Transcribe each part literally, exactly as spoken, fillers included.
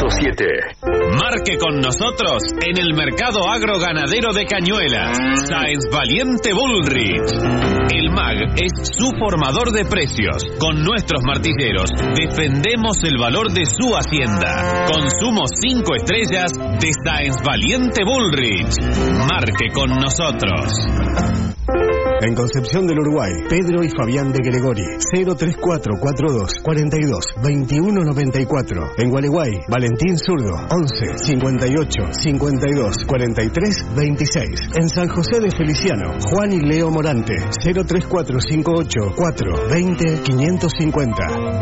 siete. Marque con nosotros en el mercado agroganadero de Cañuelas, Sáenz Valiente Bullrich. El M A G es su formador de precios. Con nuestros martilleros defendemos el valor de su hacienda. Consumo cinco estrellas de Sáenz Valiente Bullrich. Marque con nosotros. En Concepción del Uruguay, Pedro y Fabián de Gregori, cero tres cuatro cuatro dos cuatro dos dos uno nueve cuatro. En Gualeguay, Valentín Zurdo, once cincuenta y ocho cincuenta y dos cuarenta y tres veintiséis. En San José de Feliciano, Juan y Leo Morante, cero tres cuatro cinco ocho cuatro veinte quinientos cincuenta.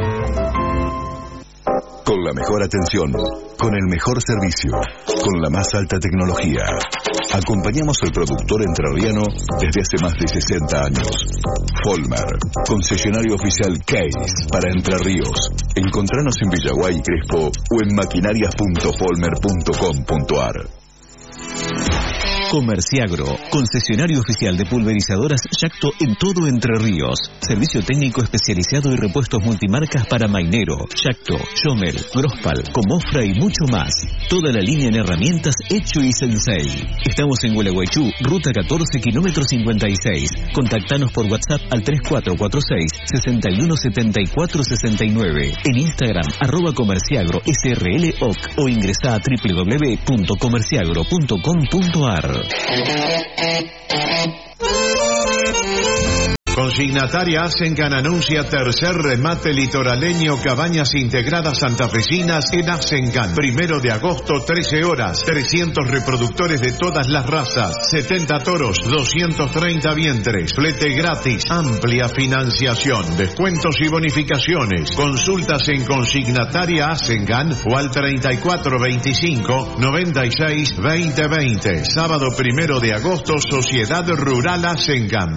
Con la mejor atención, con el mejor servicio, con la más alta tecnología. Acompañamos al productor entrerriano desde hace más de sesenta años. Folmer, concesionario oficial Case para Entre Ríos. Encontranos en Villaguay y Crespo o en maquinarias punto folmer punto com punto ar. Comerciagro, concesionario oficial de pulverizadoras Yacto en todo Entre Ríos. Servicio técnico especializado y repuestos multimarcas para Mainero, Yacto, Yomel, Grospal, Comofra y mucho más. Toda la línea en herramientas Hecho y Sensei. Estamos en Gualeguaychú, ruta catorce, kilómetro cincuenta y seis. Contactanos por WhatsApp al tres cuatro cuatro seis, seis uno siete cuatro seis nueve. En Instagram, arroba comerciagro S R L O C o ingresa a doble u doble u doble u punto comerciagro punto com punto ar. Consignataria Asengan anuncia tercer remate litoraleño Cabañas Integradas Santafesinas en Asengan. Primero de agosto, trece horas. trescientos reproductores de todas las razas. setenta toros, doscientos treinta vientres. Flete gratis. Amplia financiación. Descuentos y bonificaciones. Consultas en Consignataria Asengan o al treinta y cuatro veinticinco noventa y seis veinte veinte. Sábado primero de agosto, Sociedad Rural Asengan.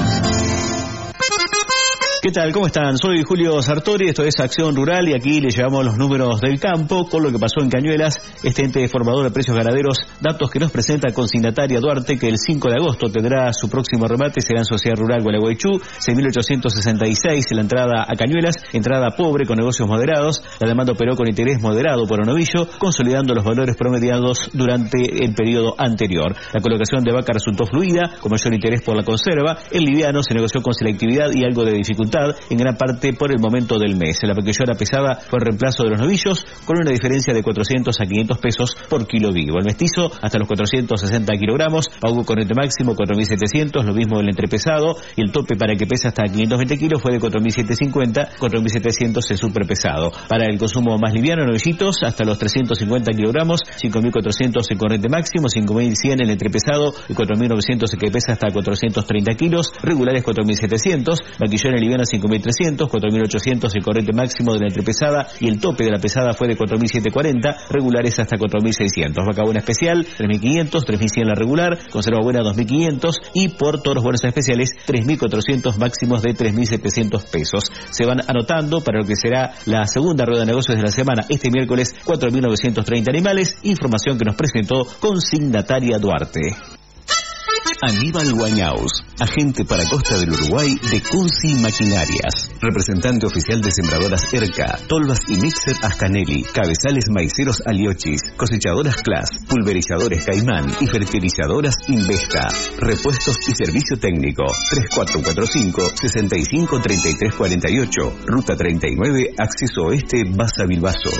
¿Qué tal? ¿Cómo están? Soy Julio Sartori, esto es Acción Rural y aquí le llevamos los números del campo con lo que pasó en Cañuelas, este ente formador de precios ganaderos, datos que nos presenta Consignataria Duarte, que el cinco de agosto tendrá su próximo remate, será en Sociedad Rural Gualeguaychú, seis mil ochocientos sesenta y seis la entrada a Cañuelas, entrada pobre con negocios moderados, la demanda operó con interés moderado por un novillo, consolidando los valores promediados durante el periodo anterior. La colocación de vaca resultó fluida, con mayor interés por la conserva, el liviano se negoció con selectividad y algo de dificultad, en gran parte por el momento del mes. La vaquillona pesada fue el reemplazo de los novillos, con una diferencia de cuatrocientos a quinientos pesos por kilo vivo. El mestizo hasta los cuatrocientos sesenta kilogramos, pagó con el máximo cuatro mil setecientos, lo mismo el entrepesado, y el tope para que pese hasta quinientos veinte kilos fue de cuatro mil setecientos cincuenta, cuatro mil setecientos el superpesado. Para el consumo más liviano, novillitos hasta los trescientos cincuenta kilogramos, cinco mil cuatrocientos el corriente máximo, cinco mil cien el entrepesado y cuatro mil novecientos el que pesa hasta cuatrocientos treinta kilos, regulares cuatro mil setecientos, vaquillona liviana cinco mil trescientos, cuatro mil ochocientos el corriente máximo de la entrepesada y el tope de la pesada fue de cuatro mil setecientos cuarenta, regulares hasta cuatro mil seiscientos. Vaca buena especial tres mil quinientos, tres mil cien la regular, conserva buena dos mil quinientos y por toros buenos especiales tres mil cuatrocientos, máximos de tres mil setecientos pesos. Se van anotando para lo que será la segunda rueda de negocios de la semana este miércoles, cuatro mil novecientos treinta animales, información que nos presentó Consignataria Duarte. Aníbal Guañaus, agente para Costa del Uruguay de Cunsi Maquinarias, representante oficial de sembradoras ERCA, Tolvas y Mixer Ascanelli, cabezales maiceros Aliochis, cosechadoras Clas, pulverizadores Caimán y fertilizadoras Investa, repuestos y servicio técnico, tres cuatro cuatro cinco, sesenta y cinco treinta y tres cuarenta y ocho, ruta treinta y nueve, acceso oeste, Baza Bilbaso.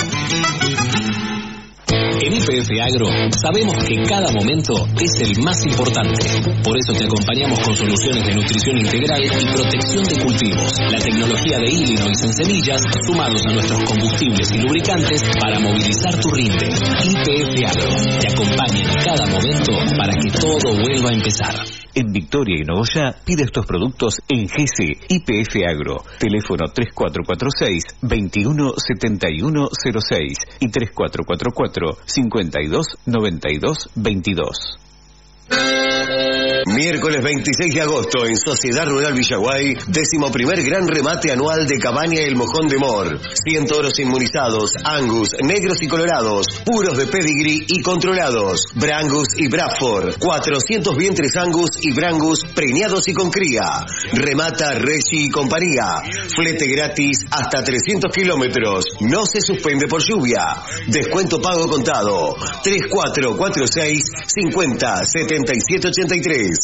En Y P F Agro sabemos que cada momento es el más importante. Por eso te acompañamos con soluciones de nutrición integral y protección de cultivos. La tecnología de Illinois en semillas, sumados a nuestros combustibles y lubricantes para movilizar tu rinde. Y P F Agro te acompaña en cada momento para que todo vuelva a empezar. En Victoria y Nogoyá pide estos productos en G C Y P F Agro. Teléfono tres cuatro cuatro seis, veintiuno setenta y uno cero seis y tres cuatro cuatro cuatro, cincuenta y dos noventa y dos veintidós. Miércoles veintiséis de agosto en Sociedad Rural Villaguay, décimo primer gran remate anual de Cabaña El Mojón de Mor. cien toros inmunizados, Angus, negros y colorados, puros de pedigree y controlados, Brangus y Bradford, cuatrocientos vientres Angus y Brangus preñados y con cría. Remata Reggie y compañía. Flete gratis hasta trescientos kilómetros. No se suspende por lluvia. Descuento pago contado. tres cuatro cuatro seis cincuenta setenta y siete ochenta y tres.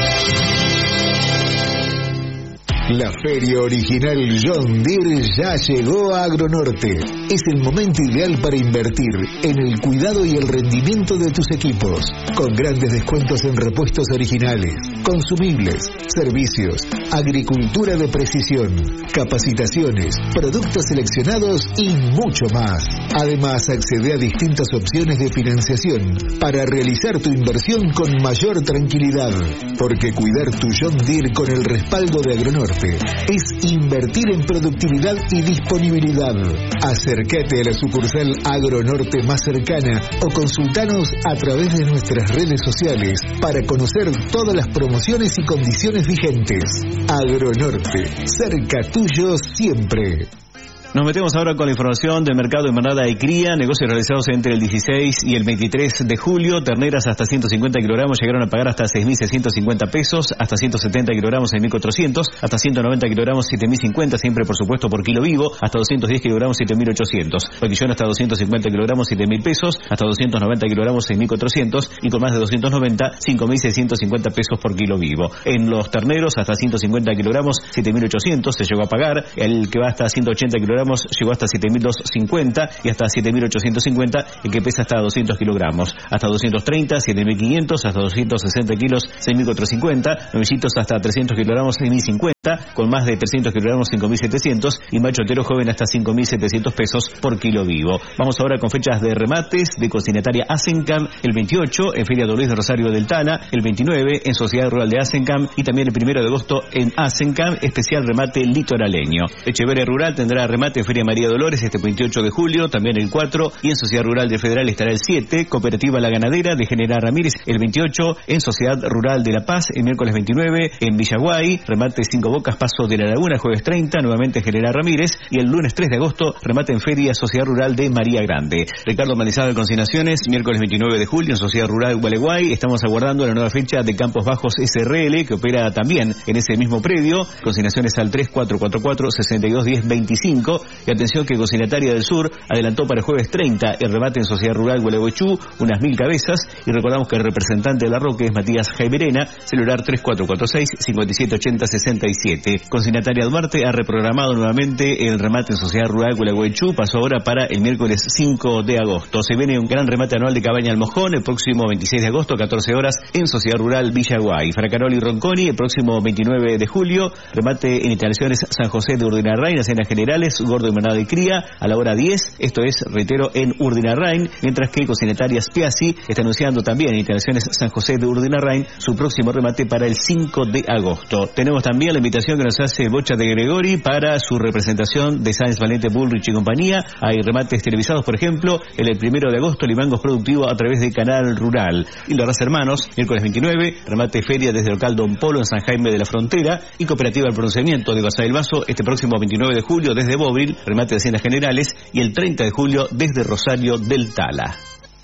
La feria original John Deere ya llegó a Agronorte. Es el momento ideal para invertir en el cuidado y el rendimiento de tus equipos, con grandes descuentos en repuestos originales, consumibles, servicios, agricultura de precisión, capacitaciones, productos seleccionados y mucho más. Además, accede a distintas opciones de financiación para realizar tu inversión con mayor tranquilidad, porque cuidar tu John Deere con el respaldo de Agronorte es invertir en productividad y disponibilidad. Acércate a la sucursal Agronorte más cercana o consultanos a través de nuestras redes sociales para conocer todas las promociones y condiciones vigentes. Agronorte, cerca tuyo siempre. Nos metemos ahora con la información del mercado de manada y cría. Negocios realizados entre el dieciséis y el veintitrés de julio. Terneras hasta ciento cincuenta kilogramos llegaron a pagar hasta seis mil seiscientos cincuenta pesos, hasta ciento setenta kilogramos seis mil cuatrocientos, hasta ciento noventa kilogramos siete mil cincuenta, siempre por supuesto por kilo vivo, hasta doscientos diez kilogramos siete mil ochocientos. Vaquillón hasta doscientos cincuenta kilogramos siete mil pesos, hasta doscientos noventa kilogramos seis mil cuatrocientos y con más de doscientos noventa cinco mil seiscientos cincuenta pesos por kilo vivo. En los terneros hasta ciento cincuenta kilogramos siete mil ochocientos se llegó a pagar. El que va hasta ciento ochenta kilogramos llegó hasta siete mil doscientos cincuenta y hasta siete mil ochocientos cincuenta, el que pesa hasta doscientos kilogramos, hasta doscientos treinta, siete mil quinientos, hasta doscientos sesenta kilos, seis mil cuatrocientos cincuenta, novillitos hasta trescientos kilogramos, seis mil cincuenta, con más de trescientos kilogramos, cinco mil setecientos y machotero joven hasta cinco mil setecientos pesos por kilo vivo. Vamos ahora con fechas de remates de Cocinataria Asencam, el veintiocho en Feria Don Luis de Rosario del Tana, el veintinueve en Sociedad Rural de Asencam y también el primero de agosto en Asencam, especial remate litoraleño. Echeverria Rural tendrá remate en Feria María Dolores este veintiocho de julio, también el cuatro, y en Sociedad Rural de Federal estará el siete, Cooperativa La Ganadera de General Ramírez el veintiocho, en Sociedad Rural de La Paz el miércoles veintinueve, en Villaguay, remate Cinco Bocas, Paso de la Laguna, jueves treinta, nuevamente General Ramírez, y el lunes tres de agosto, remate en Feria Sociedad Rural de María Grande. Ricardo Manizado de Consignaciones, miércoles veintinueve de julio en Sociedad Rural Gualeguay, estamos aguardando la nueva fecha de Campos Bajos S R L, que opera también en ese mismo predio, consignaciones al tres cuatro cuatro cuatro, seis dos uno cero veinticinco, y atención que Cocinataria del Sur adelantó para el jueves treinta el remate en Sociedad Rural Gualeguaychú, unas mil cabezas, y recordamos que el representante de la Roque es Matías Jaimerena, celular tres cuatro cuatro seis, cinco siete ocho cero seis siete. Cocinataria Duarte ha reprogramado nuevamente el remate en Sociedad Rural Gualeguaychú, pasó ahora para el miércoles cinco de agosto. Se viene un gran remate anual de Cabaña al Mojón el próximo veintiséis de agosto, catorce horas, en Sociedad Rural Villaguay. Fracaroli y Ronconi el próximo veintinueve de julio, remate en instalaciones San José de Urdinarrain, Haciendas Generales, Gordo y Manada de Cría, a la hora diez, esto es, reitero, en Urdinarrain, mientras que Cocinataria Spiazzi está anunciando también en instalaciones San José de Urdinarrain su próximo remate para el cinco de agosto. Tenemos también la invitación que nos hace Bocha de Gregori para su representación de Sáenz Valente Bullrich y compañía. Hay remates televisados, por ejemplo, el, el primero de agosto, Limangos Productivo a través de Canal Rural. Y los Hermanos, miércoles veintinueve, remate feria desde el local Don Polo en San Jaime de la Frontera y Cooperativa del Pronunciamiento de Guasá del Vaso este próximo veintinueve de julio desde Bobril, remate de Haciendas Generales, y el treinta de julio desde Rosario del Tala.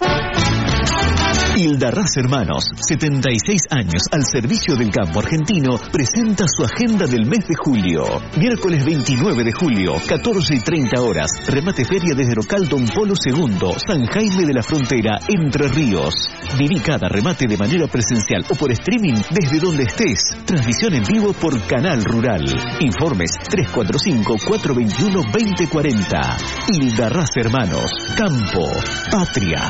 Ildarraz Hermanos, setenta y seis años al servicio del campo argentino, presenta su agenda del mes de julio. Miércoles veintinueve de julio, catorce y treinta horas, remate feria desde local Don Polo segundo, San Jaime de la Frontera, Entre Ríos. Viví cada remate de manera presencial o por streaming desde donde estés. Transmisión en vivo por Canal Rural. Informes tres cuatro cinco, cuatro dos uno, dos cero cuatro cero. Ildarraz Hermanos, Campo, Patria.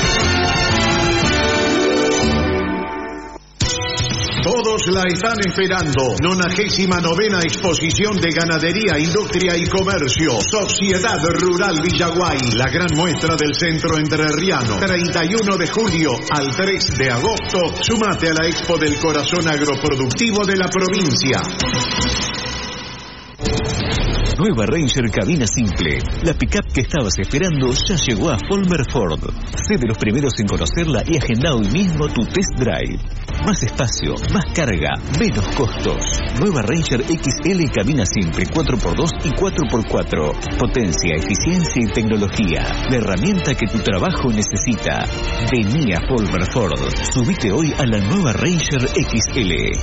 Todos la están esperando. nonagésima novena Exposición de Ganadería, Industria y Comercio. Sociedad Rural Villaguay. La gran muestra del centro entrerriano. treinta y uno de julio al tres de agosto. Sumate a la Expo del Corazón Agroproductivo de la provincia. nueva Ranger cabina simple. La pickup que estabas esperando ya llegó a Folmer Ford. Sé de los primeros en conocerla y agenda hoy mismo tu test drive. Más espacio, más carga, menos costos. Nueva Ranger X L cabina simple cuatro por dos y cuatro por cuatro. Potencia, eficiencia y tecnología. La herramienta que tu trabajo necesita. Vení a Folmer Ford. Subite hoy a la nueva Ranger X L.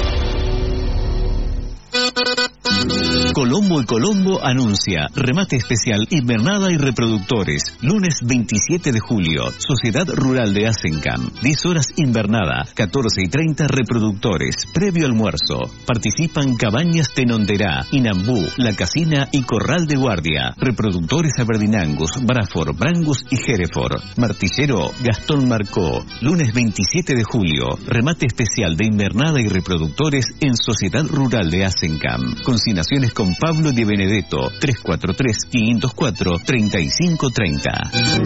Colombo y Colombo anuncia remate especial invernada y reproductores lunes veintisiete de julio, Sociedad Rural de Asencam, diez horas invernada, catorce y treinta reproductores, previo almuerzo. Participan Cabañas Tenonderá, Inambú, La Casina y Corral de Guardia. Reproductores Aberdeen-Angus, Braford, Brangus y Hereford. Martillero Gastón Marcó, lunes veintisiete de julio, remate especial de invernada y reproductores en Sociedad Rural de Asencam. Consignaciones con Pablo Di Benedetto, tres cuatro tres, cinco cero cuatro, tres cinco tres cero.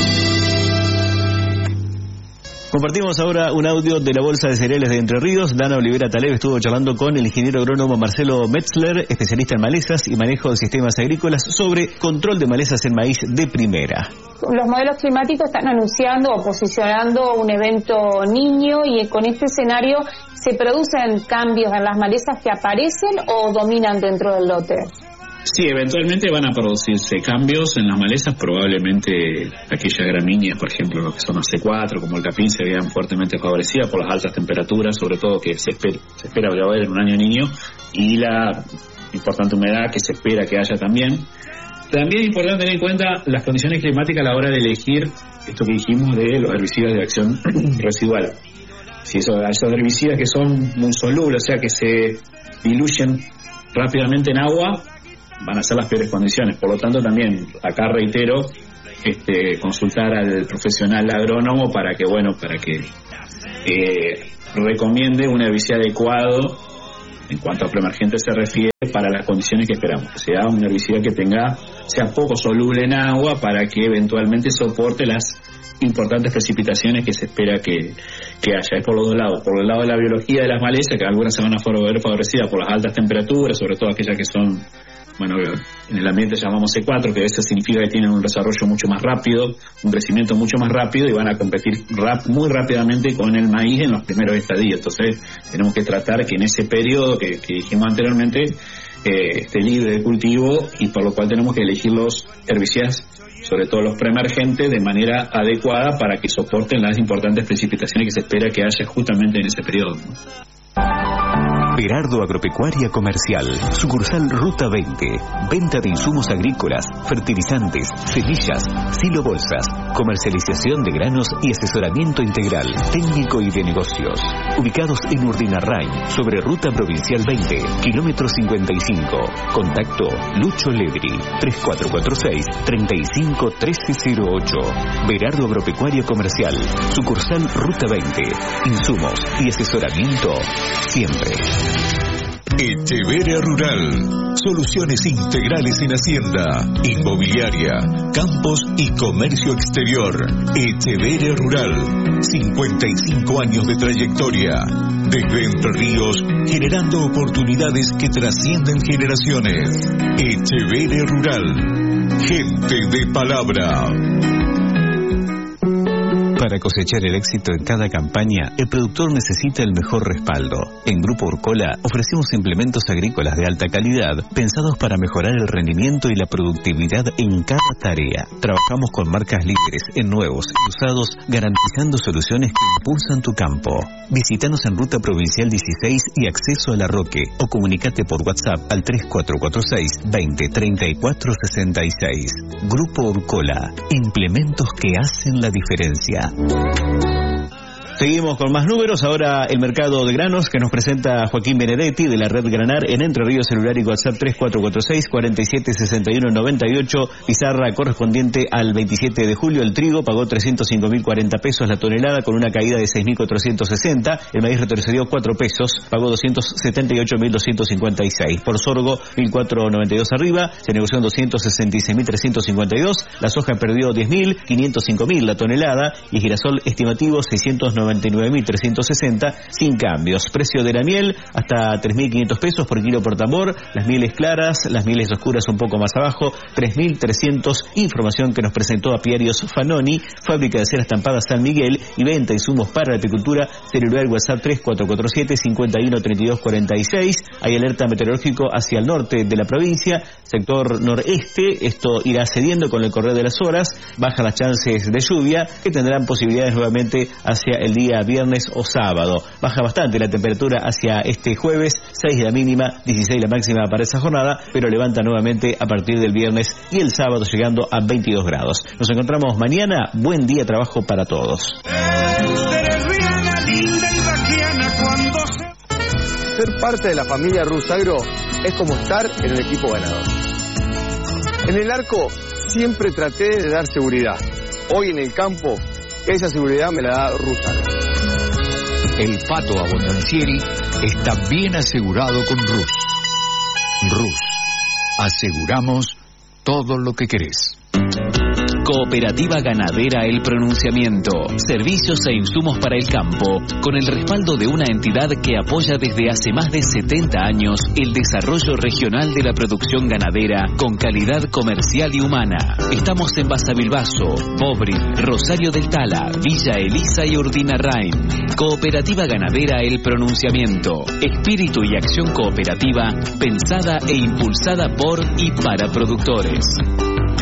Compartimos ahora un audio de la Bolsa de Cereales de Entre Ríos. Dana Olivera Taleb estuvo charlando con el ingeniero agrónomo Marcelo Metzler, especialista en malezas y manejo de sistemas agrícolas, sobre control de malezas en maíz de primera. Los modelos climáticos están anunciando o posicionando un evento Niño, y con este escenario, ¿se producen cambios en las malezas que aparecen o dominan dentro del lote? Sí, eventualmente van a producirse cambios en las malezas, probablemente aquellas gramíneas, por ejemplo, lo que son las C cuatro, como el capín, se vean fuertemente favorecidas por las altas temperaturas, sobre todo que se espera, se espera que va a haber en un año niño, y la importante humedad que se espera que haya también. También es importante tener en cuenta las condiciones climáticas a la hora de elegir esto que dijimos de los herbicidas de acción residual. Si esos, esos herbicidas que son muy solubles, o sea que se diluyen rápidamente en agua, van a ser las peores condiciones. Por lo tanto, también acá reitero este, consultar al profesional agrónomo para que, bueno, para que eh, recomiende un herbicida adecuado en cuanto a preemergente se refiere para las condiciones que esperamos. O sea, un herbicida que tenga, sea poco soluble en agua para que eventualmente soporte las importantes precipitaciones que se espera que, que haya. Es por los dos lados. Por el lado de la biología de las malezas, que algunas se van a ver favorecidas por las altas temperaturas, sobre todo aquellas que son, bueno, en el ambiente llamamos C cuatro, que eso significa que tienen un desarrollo mucho más rápido, un crecimiento mucho más rápido, y van a competir rap, muy rápidamente con el maíz en los primeros estadios. Entonces tenemos que tratar que en ese periodo que, que dijimos anteriormente eh, esté libre de cultivo, y por lo cual tenemos que elegir los herbicidas, sobre todo los preemergentes, de manera adecuada para que soporten las importantes precipitaciones que se espera que haya justamente en ese periodo, ¿no? Berardo Agropecuaria Comercial, sucursal Ruta veinte, venta de insumos agrícolas, fertilizantes, semillas, silobolsas, comercialización de granos y asesoramiento integral, técnico y de negocios. Ubicados en Urdinarrain, sobre Ruta Provincial veinte, kilómetro cincuenta y cinco. Contacto Lucho Ledri, tres cuatro cuatro seis, tres cinco uno tres cero ocho. Berardo Agropecuaria Comercial, sucursal Ruta veinte, insumos y asesoramiento siempre. Echeverria Rural, soluciones integrales en hacienda, inmobiliaria, campos y comercio exterior. Echeverria Rural, cincuenta y cinco años de trayectoria, desde Entre Ríos, generando oportunidades que trascienden generaciones. Echeverria Rural, gente de palabra. Para cosechar el éxito en cada campaña, el productor necesita el mejor respaldo. En Grupo Urcola ofrecemos implementos agrícolas de alta calidad, pensados para mejorar el rendimiento y la productividad en cada tarea. Trabajamos con marcas líderes en nuevos y usados, garantizando soluciones que impulsan tu campo. Visítanos en Ruta Provincial dieciséis y Acceso a la Roque, o comunicate por WhatsApp al tres cuatro cuatro seis, veinte, treinta y cuatro sesenta y seis. Grupo Urcola, implementos que hacen la diferencia. Seguimos con más números. Ahora el mercado de granos que nos presenta Joaquín Benedetti de la red Granar en Entre Ríos, celular y WhatsApp tres cuatro cuatro seis, cuarenta y siete, sesenta y uno, noventa y ocho. Pizarra correspondiente al veintisiete de julio. El trigo pagó trescientos cinco mil cuarenta pesos la tonelada con una caída de seis mil cuatrocientos sesenta. El maíz retrocedió cuatro pesos, pagó doscientos setenta y ocho mil doscientos cincuenta y seis. Por sorgo mil cuatrocientos noventa y dos arriba, se negoció en doscientos sesenta y seis mil trescientos cincuenta y dos. La soja perdió diez mil, quinientos cinco mil la tonelada, y girasol estimativo seiscientos noventa noventa y nueve mil trescientos sesenta sin cambios. Precio de la miel hasta tres mil quinientos pesos por kilo por tambor. Las mieles claras, las mieles oscuras un poco más abajo, tres mil trescientos. Información que nos presentó Apiarios Fanoni, fábrica de cera estampada San Miguel y venta insumos para la apicultura. Celular WhatsApp tres cuatro cuatro siete, cinco uno, tres dos cuatro seis. Hay alerta meteorológico hacia el norte de la provincia, sector noreste. Esto irá cediendo con el correr de las horas. Bajan las chances de lluvia que tendrán posibilidades nuevamente hacia el día viernes o sábado. Baja bastante la temperatura hacia este jueves, seis la mínima, dieciséis la máxima para esa jornada, pero levanta nuevamente a partir del viernes y el sábado llegando a veintidós grados. Nos encontramos mañana. Buen día, trabajo para todos. Ser parte de la familia Rusagro es como estar en el equipo ganador. En el arco siempre traté de dar seguridad. Hoy en el campo, esa seguridad me la da Rusagro. El pato Abondancieri está bien asegurado con Rus. Rus, aseguramos todo lo que querés. Cooperativa Ganadera El Pronunciamiento. Servicios e insumos para el campo, con el respaldo de una entidad que apoya desde hace más de setenta años el desarrollo regional de la producción ganadera con calidad comercial y humana. Estamos en Basavilbaso, Bobri, Rosario del Tala, Villa Elisa y Urdinarrain. Cooperativa Ganadera El Pronunciamiento. Espíritu y acción cooperativa pensada e impulsada por y para productores.